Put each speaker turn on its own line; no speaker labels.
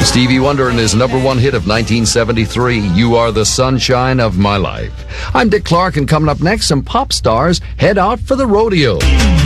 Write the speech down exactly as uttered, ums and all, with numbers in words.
Stevie Wonder and his number one hit of nineteen seventy-three, You Are the Sunshine of My Life. I'm Dick Clark, and coming up next, some pop stars head out for the rodeo.